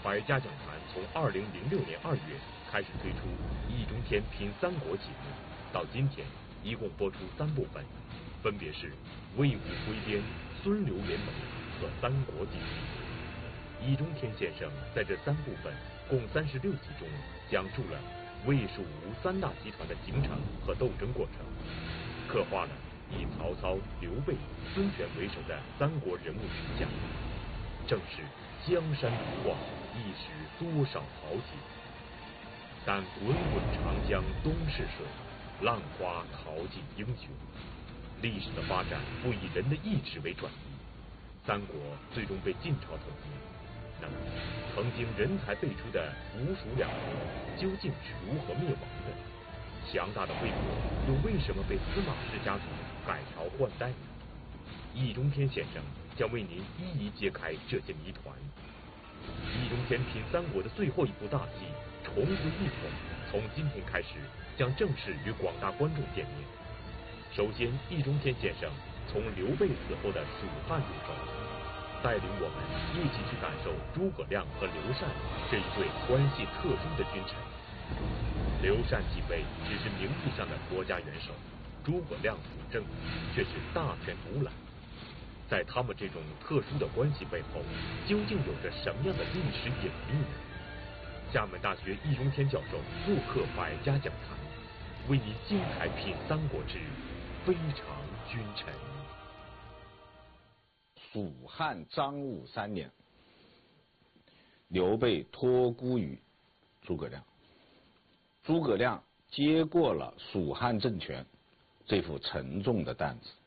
百家讲坛从2006年2月开始推出易中天品三国节目，到今天一共播出3部分，分别是魏武归边、孙刘联盟和三国鼎立。易中天先生在这3部分共36集中，讲述了魏蜀吴3大集团的形成和斗争过程，刻画了以曹操、刘备、孙权为首的三国人物群像。正是江山如画，一时多少豪杰。但滚滚长江东逝水，浪花淘尽英雄。历史的发展不以人的意志为转移，三国最终被晋朝统一。那么，曾经人才辈出的吴蜀两国究竟是如何灭亡的？强大的魏国又为什么被司马氏家族改朝换代呢？易中天先生将为您一一揭开这些谜团。易中天品三国的最后一部大戏《重归一统》，从今天开始将正式与广大观众见面。首先，易中天先生从刘备死后的蜀汉入手，带领我们一起去感受诸葛亮和刘禅这一对关系特殊的君臣。刘禅继位只是名义上的国家元首，诸葛亮辅政却是大权独揽。在他们这种特殊的关系背后，究竟有着什么样的历史隐秘呢？厦门大学易中天教授复刻百家讲坛，为您精彩品三国之非常君臣。 蜀汉张武3年，刘备托孤于诸葛亮，诸葛亮接过了蜀汉政权这副沉重的担子。